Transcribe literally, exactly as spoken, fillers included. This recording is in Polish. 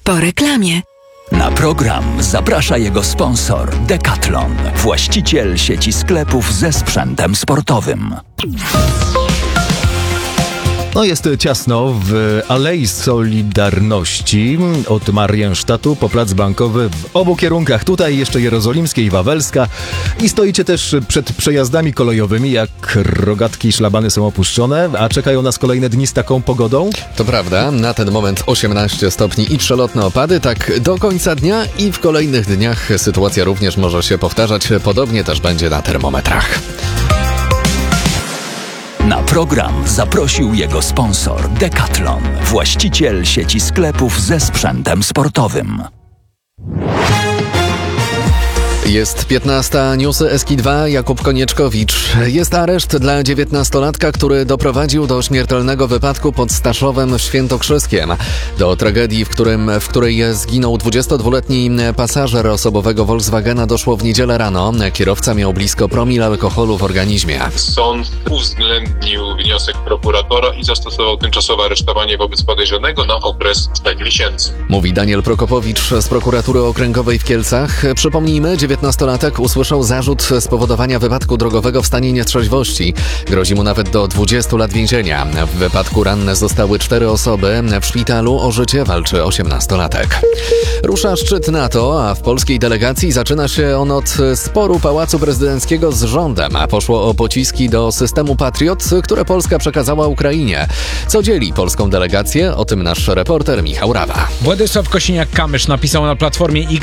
Po reklamie. Na program zaprasza jego sponsor Decathlon, właściciel sieci sklepów ze sprzętem sportowym. No jest ciasno w Alei Solidarności od Mariensztatu po Plac Bankowy w obu kierunkach. Tutaj jeszcze Jerozolimskie i Wawelska. I stoicie też przed przejazdami kolejowymi, jak rogatki i szlabany są opuszczone, a czekają nas kolejne dni z taką pogodą? To prawda, na ten moment osiemnaście stopni i przelotne opady, tak do końca dnia i w kolejnych dniach sytuacja również może się powtarzać. Podobnie też będzie na termometrach. Na program zaprosił jego sponsor Decathlon, właściciel sieci sklepów ze sprzętem sportowym. Jest piętnasta, newsy S K I dwa, Jakub Konieczkowicz. Jest areszt dla dziewiętnastolatka, który doprowadził do śmiertelnego wypadku pod Staszowem w Świętokrzyskiem. Do tragedii, w, którym, w której zginął dwudziestodwuletni pasażer osobowego Volkswagena, doszło w niedzielę rano. Kierowca miał blisko promil alkoholu w organizmie. Sąd uwzględnił wniosek prokuratora i zastosował tymczasowe aresztowanie wobec podejrzanego na okres czterech miesięcy. Mówi Daniel Prokopowicz z prokuratury okręgowej w Kielcach. Przypomnijmy, dziewiętnastolatek usłyszał zarzut spowodowania wypadku drogowego w stanie nietrzeźwości. Grozi mu nawet do dwudziestu lat więzienia. W wypadku ranne zostały cztery osoby. W szpitalu o życie walczy osiemnastolatek. Rusza szczyt NATO, a w polskiej delegacji zaczyna się on od sporu Pałacu Prezydenckiego z rządem. Poszło o pociski do systemu Patriot, które Polska przekazała Ukrainie. Co dzieli polską delegację? O tym nasz reporter Michał Rawa. Władysław Kosiniak-Kamysz napisał na Platformie X,